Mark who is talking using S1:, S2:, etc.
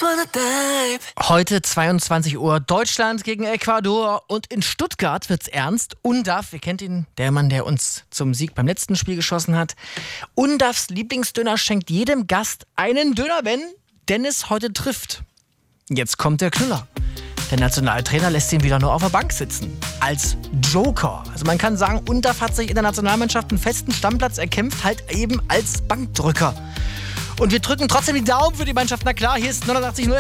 S1: Heute 22 Uhr Deutschland gegen Ecuador und in Stuttgart wird's ernst. Undaf, ihr kennt ihn, der Mann, der uns zum Sieg beim letzten Spiel geschossen hat. Undafs Lieblingsdöner schenkt jedem Gast einen Döner, wenn Dennis heute trifft. Jetzt kommt der Knüller. Der Nationaltrainer lässt ihn wieder nur auf der Bank sitzen. Als Joker. Also man kann sagen, Undaf hat sich in der Nationalmannschaft einen festen Stammplatz erkämpft, halt eben als Bankdrücker. Und wir drücken trotzdem die Daumen für die Mannschaft. Na klar, hier ist 89.0